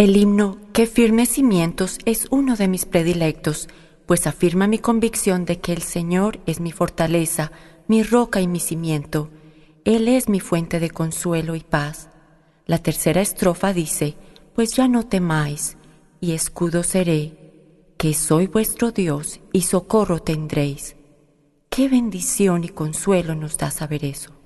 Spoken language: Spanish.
El himno "Qué firmes cimientos" es uno de mis predilectos, pues afirma mi convicción de que el Señor es mi fortaleza, mi roca y mi cimiento. Él es mi fuente de consuelo y paz. La tercera estrofa dice: pues ya no temáis, y escudo seré, que soy vuestro Dios y socorro tendréis. Qué bendición y consuelo nos da saber eso.